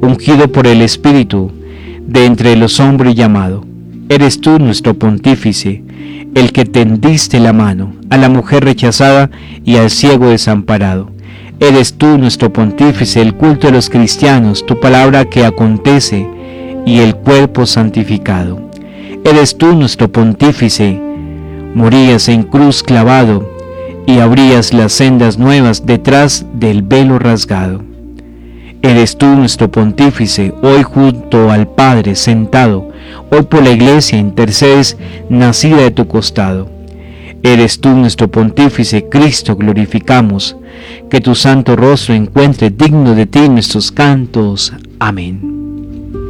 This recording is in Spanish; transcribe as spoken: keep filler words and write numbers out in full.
ungido por el Espíritu, de entre los hombres llamado. Eres tú nuestro pontífice, el que tendiste la mano a la mujer rechazada y al ciego desamparado. Eres tú nuestro pontífice, el culto de los cristianos, tu palabra que acontece y el cuerpo santificado. Eres tú nuestro pontífice, morías en cruz clavado y abrías las sendas nuevas detrás del velo rasgado. Eres tú nuestro pontífice, hoy junto al Padre sentado, hoy por la iglesia intercedes, nacida de tu costado. Eres tú nuestro pontífice, Cristo glorificamos, que tu santo rostro encuentre digno de ti nuestros cantos. Amén.